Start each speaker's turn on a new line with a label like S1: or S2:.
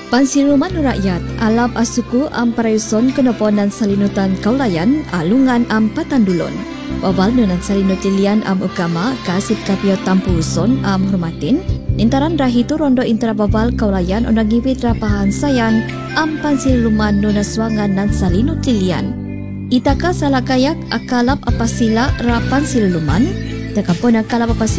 S1: Pansiluman rakyat alap asuku am parayuson kenoponan salinutan kaulayan alungan am patandulon. Bawal nunan salinut lilian am ukama kasip kapio tampu uson am hormatin. Intaran rahitu rondo intara bawal kaulayan onang ngibit rapahan sayang am pansiluman nunaswangan nan salinut lilian. Itaka salakayak akalap apasila rapan siluman. Takapon akalap apasila